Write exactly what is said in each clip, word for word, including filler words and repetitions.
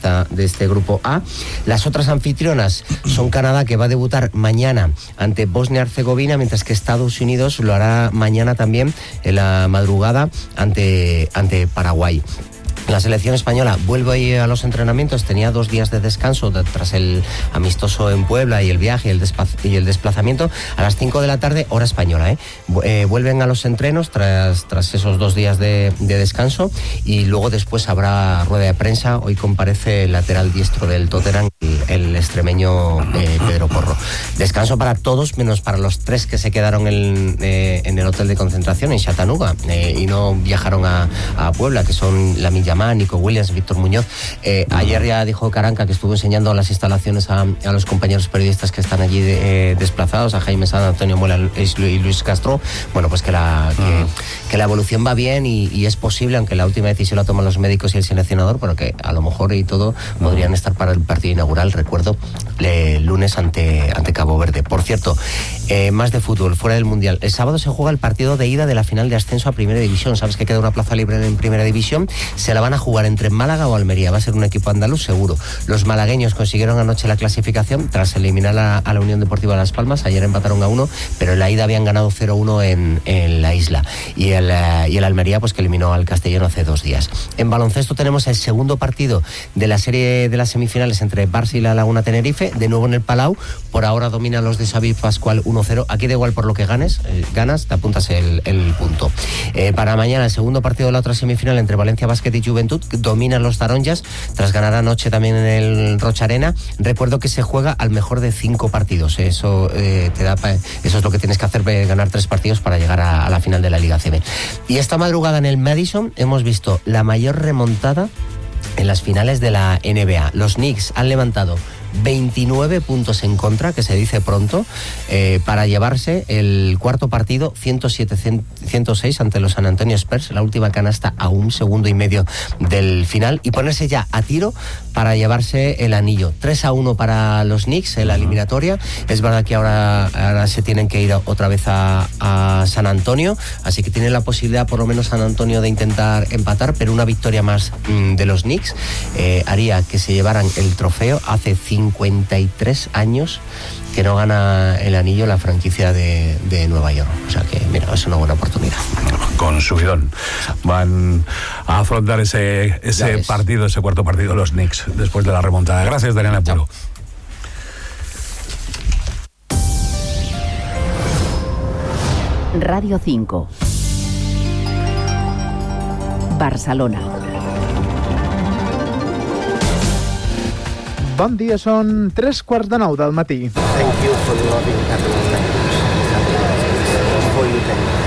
esta, de este grupo A. Las otras anfitrionas son Canadá, que va a debutar mañana ante Bosnia-Herzegovina, mientras que Estados Unidos lo hará mañana también en la madrugada ante, ante Paraguay. La selección española vuelve a ir a los entrenamientos, tenía dos días de descanso tras el amistoso en Puebla y el viaje y el, desplaz- y el desplazamiento. A las cinco de la tarde, hora española, ¿eh? Eh, vuelven a los entrenos tras, tras esos dos días de, de descanso, y luego después habrá rueda de prensa. Hoy comparece el lateral diestro del Tottenham, el, el extremeño eh, Pedro Porro. Descanso para todos, menos para los tres que se quedaron en, eh, en el hotel de concentración en Chattanooga eh, y no viajaron a, a Puebla, que son Lamine Yamal, Nico Williams, Víctor Muñoz. Eh, ayer ya dijo Caranca, que estuvo enseñando las instalaciones a, a los compañeros periodistas que están allí de, eh, desplazados, a Jaime Sanz, Antonio Muela y Luis Castro, bueno, pues que la, que, uh-huh. que la evolución va bien y, y es posible, aunque la última decisión la toman los médicos y el seleccionador, pero que a lo mejor y todo uh-huh. podrían estar para el partido inaugural, recuerdo, el lunes ante, ante Cabo Verde. Por cierto, eh, más de fútbol, fuera del Mundial. El sábado se juega el partido de ida de la final de ascenso a Primera División. Sabes que queda una plaza libre en Primera División. Se la van a jugar entre Málaga o Almería. Va a ser un equipo andaluz seguro. Los malagueños consiguieron anoche la clasificación tras eliminar a, a la Unión Deportiva Las Palmas. Ayer empataron a uno, pero en la ida habían ganado cero uno en, en la isla. Y el, uh, y el Almería, pues que eliminó al Castellano hace dos días. En baloncesto tenemos el segundo partido de la serie de las semifinales entre Barça y la Laguna Tenerife, de nuevo en el Palau. Por ahora dominan los de Xavi Pascual uno cero. Aquí da igual por lo que ganes, eh, ganas, te apuntas el, el punto. Eh, para mañana el segundo partido de la otra semifinal entre Valencia Basket y Juventud. Dominan los taronjas tras ganar anoche también en el Rocha Arena. Recuerdo que se juega al mejor de cinco partidos. Eso eh, te da pa- eso es lo que tienes que hacer, ganar tres partidos para llegar a, a la final de la Liga C B. Y esta madrugada en el Madison hemos visto la mayor remontada en las finales de la N B A. Los Knicks han levantado veintinueve puntos en contra, que se dice pronto, eh, para llevarse el cuarto partido ciento siete a ciento seis ante los San Antonio Spurs, la última canasta a un segundo y medio del final, y ponerse ya a tiro para llevarse el anillo. tres a uno para los Knicks en la eliminatoria. Es verdad que ahora, ahora se tienen que ir otra vez a, a San Antonio, así que tienen la posibilidad por lo menos San Antonio de intentar empatar, pero una victoria más mmm, de los Knicks eh, haría que se llevaran el trofeo. Hace cincuenta y tres años que no gana el anillo la franquicia de, de Nueva York. O sea que, mira, es una buena oportunidad. Con subidón. Van a afrontar ese, ese partido, ese cuarto partido, los Knicks, después de la remontada. Gracias, Daniel Apuro. Radio cinco. Barcelona. Bon dia, són tres quarts de nou del matí. Thank you for loving Catalan language. For you thank you.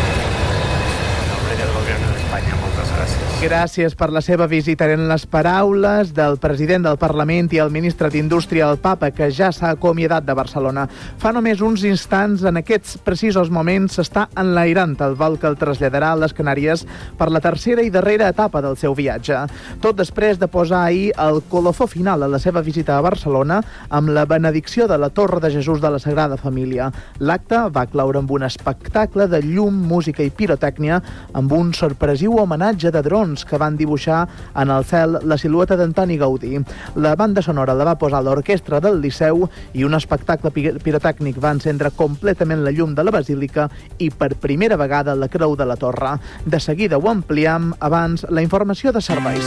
Gràcies per la seva visita. Eren les paraules del president del Parlament i el ministre d'Indústria, el Papa, que ja s'ha acomiadat de Barcelona. Fa només uns instants, en aquests precisos moments, s'està enlairant el vol que el traslladarà a les Canàries per la tercera i darrera etapa del seu viatge. Tot després de posar ahir el colofó final a la seva visita a Barcelona amb la benedicció de la Torre de Jesús de la Sagrada Família. L'acte va cloure amb un espectacle de llum, música i pirotècnia, amb un sorpresiu homenatge de drons que van dibuixar en el cel la silueta d'Antoni Gaudí. La banda sonora la va posar l'orquestra del Liceu i un espectacle pirotècnic va encendre completament la llum de la basílica i per primera vegada la creu de la torre. De seguida ho ampliem, abans la informació de serveis.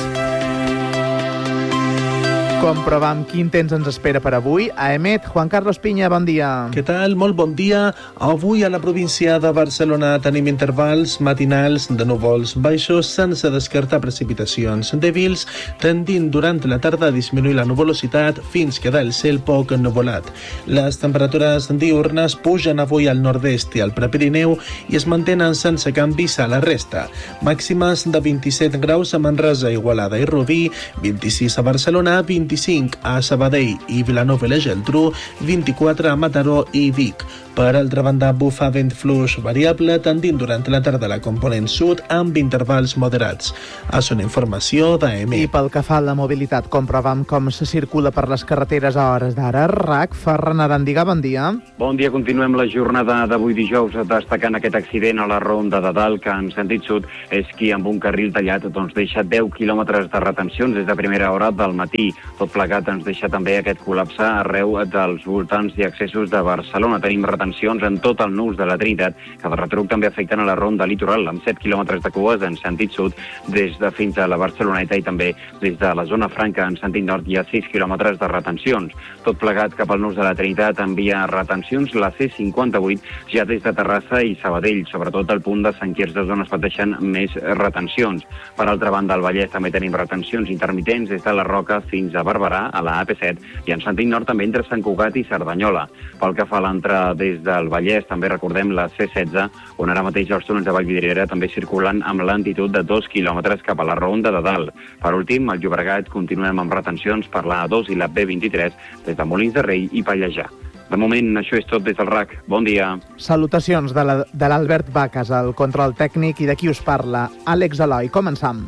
Comprovam quin temps ens espera per avui. A Emet, Juan Carlos Piña, bon dia. Què tal? Molt bon dia. Avui a la província de Barcelona tenim intervals matinals de núvols baixos sense descartar precipitacions dèbils, tendint durant la tarda a disminuir la nuvolositat fins quedar el cel poc ennuvolat. Les temperatures diurnes pugen avui al nord-est i al Prepirineu i es mantenen sense canvis a la resta. Màximes de vint-i-set graus a Manresa, Igualada i Rubí, vint-i-sis a Barcelona, vint vint-i-cinc a Sabadell i Vilanova i la Geltrú, vint-i-quatre a Mataró i Vic. Per altra banda, bufa vent fluix variable tendint durant la tarda a la component sud amb intervals moderats. És una informació d'A M. I pel que fa a la mobilitat, comprovem com se circula per les carreteres a hores d'ara. R A C, Ferran Arandiga, bon dia. Bon dia, continuem la jornada d'avui dijous destacant aquest accident a la Ronda de Dalt, que en sentit sud és qui amb un carril tallat doncs deixa deu quilòmetres de retencions des de primera hora del matí. Tot plegat ens deixa també aquest col·lapse arreu dels voltants i accessos de Barcelona. Tenim retencions en tot el nus de la Trinitat, que de retruc també afecten a la Ronda Litoral, amb set quilòmetres de cues en sentit sud des de fins a la Barceloneta i també des de la zona franca en sentit nord hi ha sis quilòmetres de retencions. Tot plegat cap al nus de la Trinitat envia retencions la C cinquanta-vuit ja des de Terrassa i Sabadell, sobretot al punt de Sant Quirze, on es pateixen més retencions. Per altra banda, al Vallès també tenim retencions intermitents des de la Roca fins a Barberà, a la A P set, i en sentit nord també entre Sant Cugat i Cerdanyola. Pel que fa a l'entrada des del Vallès, també recordem la C setze, on ara mateix els túnels de Vallvidrera també circulen amb lentitud de dos quilòmetres cap a la Ronda de Dalt. Per últim, al Llobregat continuem amb retencions per la A dos i la B vint-i-tres des de Molins de Rei i Pallejà. De moment, això és tot des del R A C. Bon dia. Salutacions de la- de l'Albert Vacas, el control tècnic, i de qui us parla, Àlex Eloi. Començam.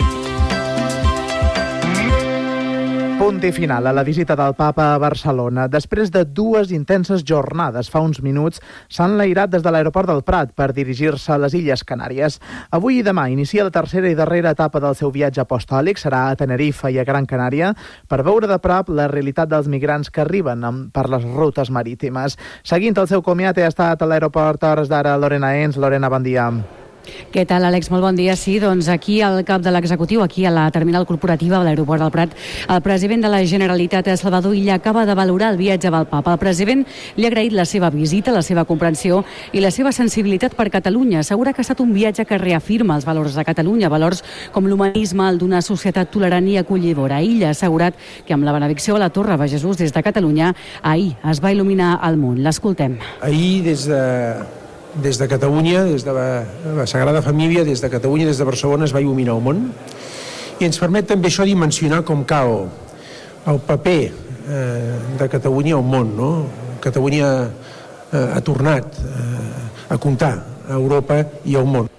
Punt i final a la visita del Papa a Barcelona. Després de dues intenses jornades, fa uns minuts, s'ha enlairat des de l'aeroport del Prat per dirigir-se a les Illes Canàries. Avui i demà inicia la tercera i darrera etapa del seu viatge apostòlic. Serà a Tenerife i a Gran Canària per veure de prop la realitat dels migrants que arriben amb, per les rutes marítimes. Seguint el seu comiat, ha estat a l'aeroport a hores d'ara Lorena Ens. Lorena, bon dia. Què tal, Àlex? Molt bon dia. Sí, doncs aquí al cap de l'executiu, aquí a la terminal corporativa de l'aeroport del Prat, el president de la Generalitat, Salvador Illa, acaba de valorar el viatge del Papa. El president li ha agraït la seva visita, la seva comprensió i la seva sensibilitat per Catalunya. Assegura que ha estat un viatge que reafirma els valors de Catalunya, valors com l'humanisme, el d'una societat tolerant i acollidora. Illa ha assegurat que amb la benedicció a la Torre de Jesús des de Catalunya, ahir es va il·luminar el món. L'escoltem. Ahir, des de, des de Catalunya, des de la, la Sagrada Família, des de Catalunya, des de Barcelona, es va il·luminar el món. I ens permet també això dimensionar com cal el paper eh, de Catalunya al món, no? Catalunya eh, ha tornat eh, a comptar a Europa i al món.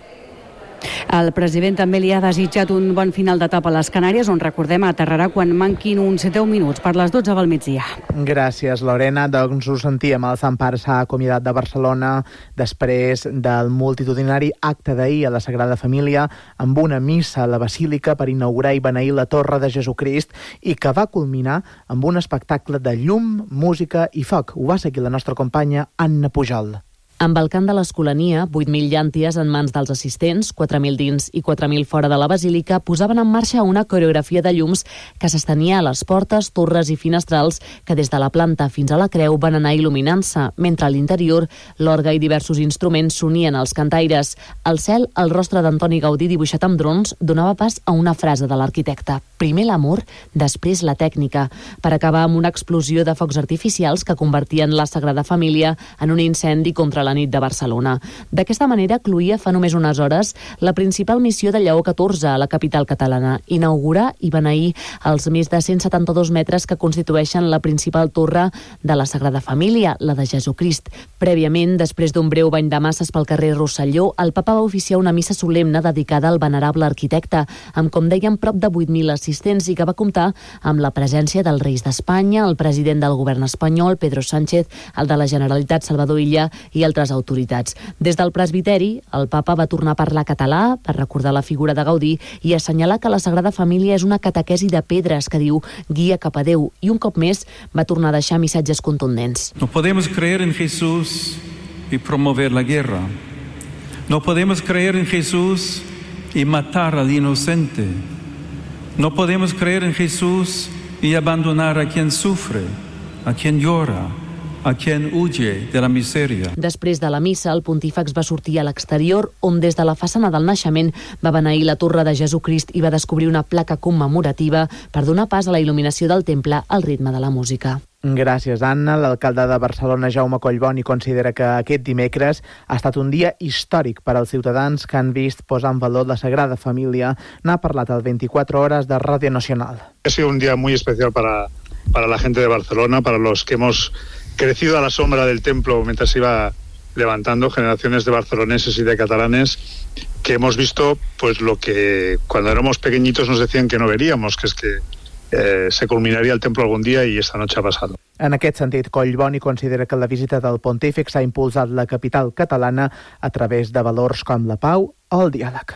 El president també li ha desitjat un bon final d'etapa a les Canàries, on, recordem, aterrarà quan manquin uns deu minuts per les dotze del migdia. Gràcies, Lorena. Doncs ho sentíem, el Sant Pare s'ha acomiadat de Barcelona després del multitudinari acte d'ahir a la Sagrada Família amb una missa a la Basílica per inaugurar i beneir la Torre de Jesucrist i que va culminar amb un espectacle de llum, música i foc. Ho va seguir la nostra companya Anna Pujol. Amb el cant de l'Escolania, vuit mil llànties en mans dels assistents, quatre mil dins i quatre mil fora de la basílica, posaven en marxa una coreografia de llums que s'estenia a les portes, torres i finestrals que des de la planta fins a la creu van anar il·luminant-se, mentre a l'interior l'orgue i diversos instruments s'unien als cantaires. Al cel, el rostre d'Antoni Gaudí dibuixat amb drons donava pas a una frase de l'arquitecte: primer l'amor, després la tècnica, per acabar amb una explosió de focs artificials que convertien la Sagrada Família en un incendi contra la nit de Barcelona. D'aquesta manera cloïa fa només unes hores la principal missió de Lleó catorze a la capital catalana: inaugurar i beneir els més de cent setanta-dos metres que constitueixen la principal torre de la Sagrada Família, la de Jesucrist. Prèviament, després d'un breu bany de masses pel carrer Rosselló, el Papa va oficiar una missa solemne dedicada al venerable arquitecte, amb, com dèiem, prop de vuit mil assistents i que va comptar amb la presència dels reis d'Espanya, el president del govern espanyol, Pedro Sánchez, el de la Generalitat, Salvador Illa, i altres autoritats. Des del presbiteri, el Papa va tornar a parlar català per recordar la figura de Gaudí i assenyalar que la Sagrada Família és una catequesi de pedres que diu guia cap a Déu, i un cop més va tornar a deixar missatges contundents. No podemos creer en Jesús y promover la guerra. No podemos creer en Jesús y matar al inocente. No podemos creer en Jesús y abandonar a quien sufre, a quien llora, a quien huye de la misèria. Després de la missa, el pontífex va sortir a l'exterior, on des de la façana del naixement va beneir la Torre de Jesucrist i va descobrir una placa commemorativa per donar pas a la il·luminació del temple al ritme de la música. Gràcies, Anna. L'alcalde de Barcelona, Jaume Collboni, considera que aquest dimecres ha estat un dia històric per als ciutadans que han vist posar en valor la Sagrada Família. N'ha parlat al veinticuatro hores de Radio Nacional. Ha sido un día muy especial para para la gente de Barcelona, para los que hemos crecido a la sombra del templo mientras se iba levantando, generaciones de barceloneses y de catalanes que hemos visto pues lo que cuando éramos pequeñitos nos decían que no veríamos, que es que eh, se culminaria el templo algún día, i esta noche ha passat. En aquest sentit, Collboni considera que la visita del pontífic s'ha impulsat la capital catalana a través de valors com la pau o el diàleg.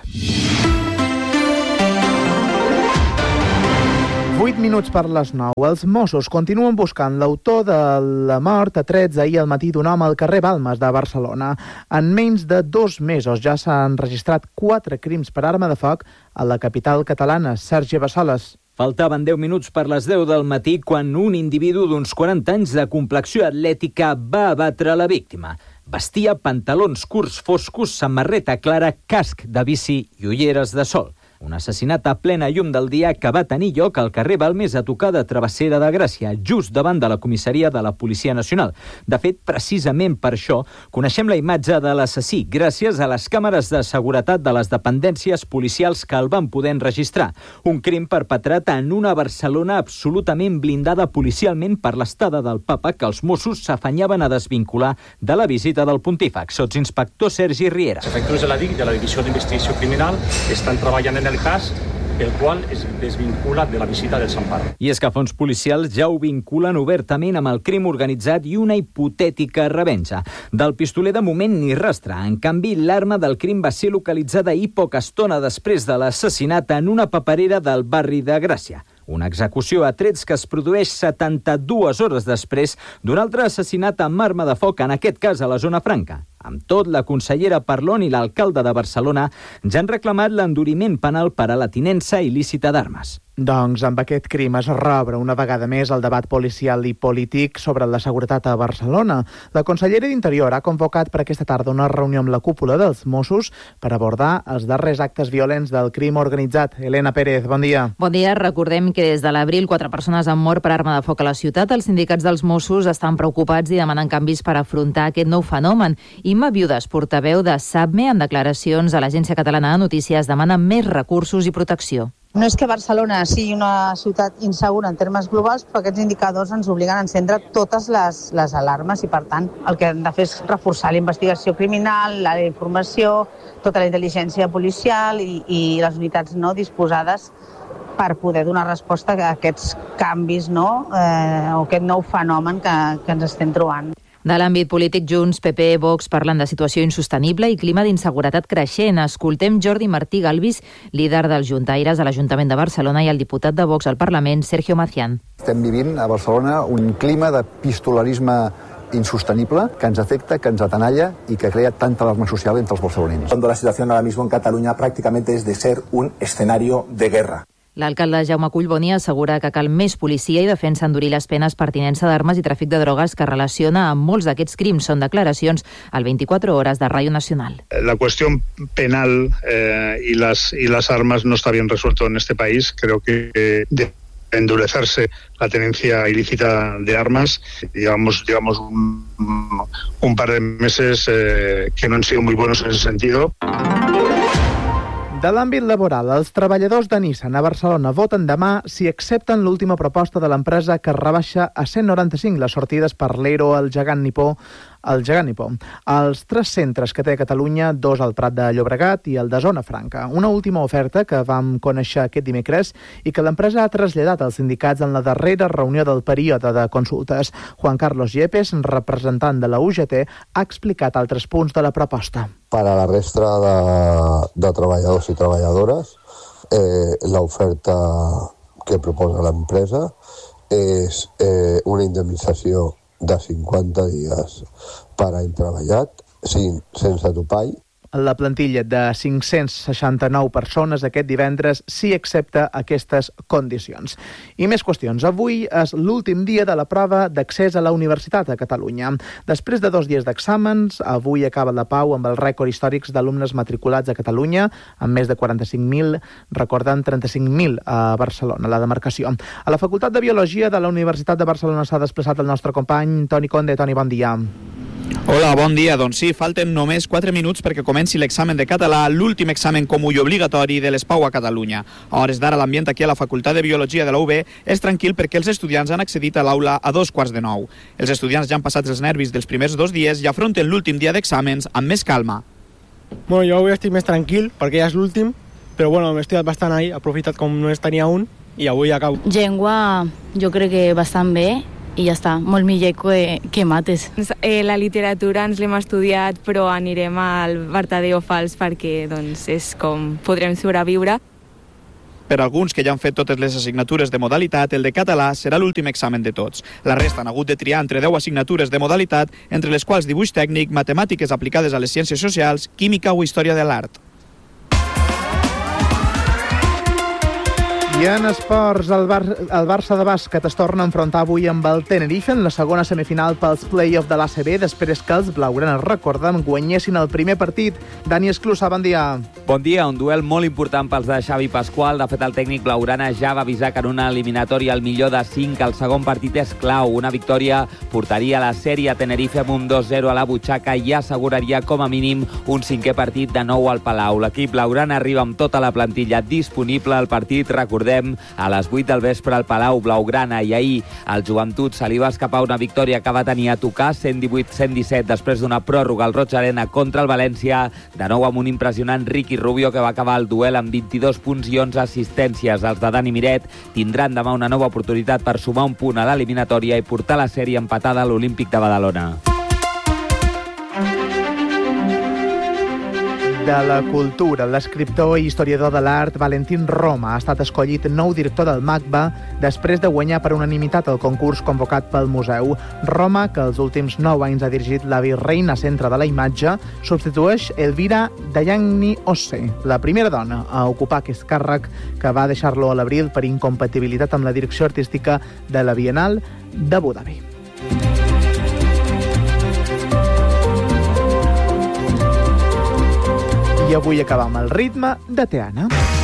Vuit minuts per les nou. Els Mossos continuen buscant l'autor de la mort a trets ahir al matí d'un home al carrer Balmes de Barcelona. En menys de dos mesos ja s'han registrat quatre crims per arma de foc a la capital catalana. Sergi Bassoles. Faltaven deu minuts per les deu del matí quan un individu d'uns quaranta anys de complexió atlètica va abatre la víctima. Vestia pantalons curts foscos, samarreta clara, casc de bici i ulleres de sol. Un assassinat a plena llum del dia que va tenir lloc al carrer Balmes a tocar de Travessera de Gràcia, just davant de la comissaria de la Policia Nacional. De fet, precisament per això, coneixem la imatge de l'assassí gràcies a les càmeres de seguretat de les dependències policials que el van poder enregistrar. Un crim perpetrat en una Barcelona absolutament blindada policialment per l'estada del papa que els Mossos s'afanyaven a desvincular de la visita del pontífex. Sotsinspector Sergi Riera. Els efectius de la D I C, de la Divisió d'Investigació Criminal, estan treballant en el cas, el qual es desvincula de la visita del Sant Pare. I és que fons policials ja ho vinculen obertament amb el crim organitzat i una hipotètica revenja. Del pistoler de moment ni rastre. En canvi, l'arma del crim va ser localitzada ahir poca estona després de l'assassinat en una paperera del barri de Gràcia. Una execució a trets que es produeix setanta-dues hores després d'un altre assassinat amb arma de foc, en aquest cas a la Zona Franca. Amb tot, la consellera Parlon i l'alcalde de Barcelona ja han reclamat l'enduriment penal per a la tinença il·lícita d'armes. Doncs amb aquest crim es reobre una vegada més el debat policial i polític sobre la seguretat a Barcelona. La consellera d'Interior ha convocat per aquesta tarda una reunió amb la cúpula dels Mossos per abordar els darrers actes violents del crim organitzat. Helena Pérez, bon dia. Bon dia. Recordem que des de l'abril quatre persones han mort per arma de foc a la ciutat. Els sindicats dels Mossos estan preocupats i demanen canvis per afrontar aquest nou fenomen. Imma Viudes, portaveu de SAPME, en declaracions a l'Agència Catalana de Notícies, demana més recursos i protecció. No és que Barcelona sigui una ciutat insegura en termes globals, però aquests indicadors ens obliguen a encendre totes les, les alarmes i, per tant, el que hem de fer és reforçar la investigació criminal, la informació, tota la intel·ligència policial i, i les unitats no disposades per poder donar resposta a aquests canvis, no? eh, o aquest nou fenomen que, que ens estem trobant. De l'àmbit polític, Junts, P P, Vox parlen de situació insostenible i clima d'inseguretat creixent. Escoltem Jordi Martí Galvis, líder dels juntaires a l'Ajuntament de Barcelona, i el diputat de Vox al Parlament, Sergio Macián. Estem vivint a Barcelona un clima de pistolarisme insostenible que ens afecta, que ens atenalla y que crea tanta alarma social entre los barceloneses. Cuando la situación ahora mismo en Cataluña prácticamente es de ser un escenario de guerra. L'alcalde Jaume Collboni assegura que cal més policia i defensa endurir les penes per tinença d'armes i tràfic de drogues que relaciona amb molts d'aquests crims. Són declaracions al veinticuatro horas de Radio Nacional. La cuestión penal eh, y, las, y las armas no está bien resuelto en este país. Creo que eh, de endurecerse la tenencia ilícita de armas. Llevamos, llevamos un, un par de meses eh, que no han sido muy buenos en ese sentido. De l'àmbit laboral, els treballadors de Nissan a Barcelona voten demà si accepten l'última proposta de l'empresa que rebaixa a cent noranta-cinc les sortides per l'Ero al gegant nipó, el gegant nipó. Els tres centres que té Catalunya, dos al Prat de Llobregat i el de Zona Franca. Una última oferta que vam conèixer aquest dimecres i que l'empresa ha traslladat als sindicats en la darrera reunió del període de consultes. Juan Carlos Yepes, representant de la U G T, ha explicat altres punts de la proposta. Para la resta de, de treballadors i treballadores, eh, la oferta que proposa l'empresa és eh, una indemnització de cinquanta dies per any treballat, sense topall. La plantilla de cinc-cents seixanta-nou persones aquest divendres sí accepta aquestes condicions. I més qüestions. Avui és l'últim dia de la prova d'accés a la universitat a Catalunya. Després de dos dies d'exàmens, avui acaba la pau amb els rècords històrics d'alumnes matriculats a Catalunya, amb més de quaranta-cinc mil, recordant trenta-cinc mil a Barcelona, la demarcació. A la Facultat de Biologia de la Universitat de Barcelona s'ha desplaçat el nostre company Toni Conde. Toni, bon dia. Hola, bon dia. Doncs sí, falten només quatre minuts perquè comenci l'examen de català, l'últim examen comú i obligatori de l'ESPAU a Catalunya. A hores d'ara, l'ambient aquí a la Facultat de Biologia de la U B és tranquil perquè els estudiants han accedit a l'aula a dos quarts de nou. Els estudiants ja han passat els nervis dels primers dos dies i afronten l'últim dia d'exàmens amb més calma. Bueno, jo avui estic més tranquil perquè ja és l'últim, però bueno, m'he estudiat bastant ahir, he aprofitat com només tenia un i avui acabo. Llengua jo crec que bastant bé, i ja està, molt millor que, que mates. Eh, la literatura ens l'hem estudiat, però anirem al vertader o fals perquè doncs, és com podrem sobreviure. Per alguns que ja han fet totes les assignatures de modalitat, el de català serà l'últim examen de tots. La resta han hagut de triar entre deu assignatures de modalitat, entre les quals dibuix tècnic, matemàtiques aplicades a les ciències socials, química o història de l'art. I en esports, el, Bar el Barça de bàsquet es torna a enfrontar avui amb el Tenerife en la segona semifinal pels play-off de l'A C B després que els blaugranes, recordem, guanyessin el primer partit. Dani Esclusa, bon dia. Bon dia, un duel molt important pels de Xavi Pasqual. De fet, el tècnic blaugrana ja va avisar que en una eliminatòria al millor de cinc el segon partit és clau. Una victòria portaria la sèrie a Tenerife amb un dos zero a la butxaca i asseguraria com a mínim un cinquè partit de nou al Palau. L'equip blaugrana arriba amb tota la plantilla disponible al partit, recordem, a les vuit del vespre al Palau Blaugrana, i ahir al Joventut se li va escapar una victòria que va tenir a tocar cent divuit a cent disset després d'una pròrroga al Roig Arena contra el València, de nou amb un impressionant Ricky Rubio que va acabar el duel amb vint-i-dos punts i onze assistències. Els de Dani Miret tindran demà una nova oportunitat per sumar un punt a l'eliminatòria i portar la sèrie empatada a l'Olímpic de Badalona. De la cultura, l'escriptor i historiador de l'art Valentín Roma ha estat escollit nou director del MACBA després de guanyar per unanimitat el concurs convocat pel museu. Roma, que els últims nou anys ha dirigit la Virreina Centre de la Imatge, substitueix Elvira Dayani Osse, la primera dona a ocupar aquest càrrec, que va deixar-lo a l'abril per incompatibilitat amb la direcció artística de la Bienal d'Abu Dhabi. I avui acabam el ritme de Teana.